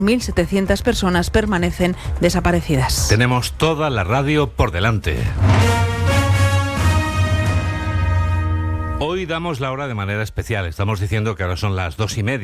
1.700 personas permanecen desaparecidas. Tenemos toda la radio por delante. Hoy damos la hora de manera especial. Estamos diciendo que ahora son las 2:30.